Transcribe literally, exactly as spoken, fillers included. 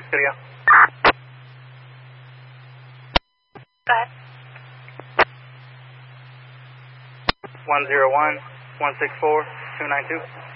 Good to go. Go ahead. one zero one, one six four, two nine two.